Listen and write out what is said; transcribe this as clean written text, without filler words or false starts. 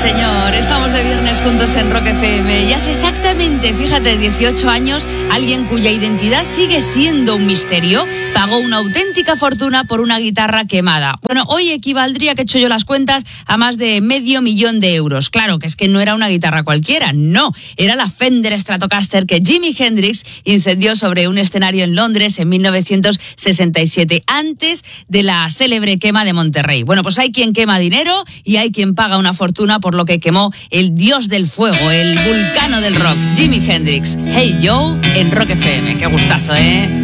señor, estamos de viernes juntos en Rock FM y hace exactamente, fíjate, 18 años, alguien cuya identidad sigue siendo un misterio pagó una auténtica fortuna por una guitarra quemada. Bueno, hoy equivaldría, que he hecho yo las cuentas, a más de $500,000 de euros. Claro, que es que no era una guitarra cualquiera, no, era la Fender Stratocaster que Jimi Hendrix incendió sobre un escenario en Londres en 1967, antes de la célebre quema de Monterrey. Bueno, pues hay quien quema dinero y hay quien paga una fortuna por lo que quemó el dios del fuego, el vulcano del rock, Jimi Hendrix. Hey Joe, en Rock FM. Qué gustazo, ¿eh?